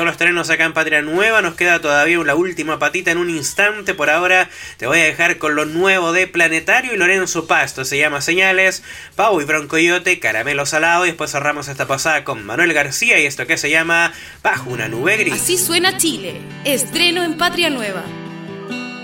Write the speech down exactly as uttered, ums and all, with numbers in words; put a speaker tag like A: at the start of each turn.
A: los estrenos acá en Patria Nueva. Nos queda todavía la última patita en un instante. Por ahora te voy a dejar con lo nuevo de Planetario y Lorenzo Pasto. Se llama Señales, Pau y Broncoyote, Caramelo Salado. Y después cerramos esta pasada con Manuel García y esto que se llama Bajo una nube gris.
B: Así suena Chile. Estreno en Patria Nueva.